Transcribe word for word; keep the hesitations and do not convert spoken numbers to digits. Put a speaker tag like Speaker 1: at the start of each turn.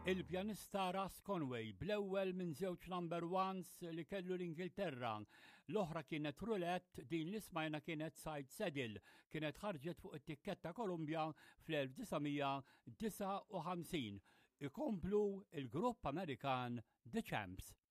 Speaker 1: Il-pjanista Russ Conway bl-ewwel minn żewġ number ones li kellu l-Ingilterra. L-oħra kienet Roulette, din li smajna kienet Side Saddle, kienet ħarġet fuq it-tikketta Columbia fl-elf tis'a disa' u ħamsin. Ikomplu il-grupp Amerikan The Champs.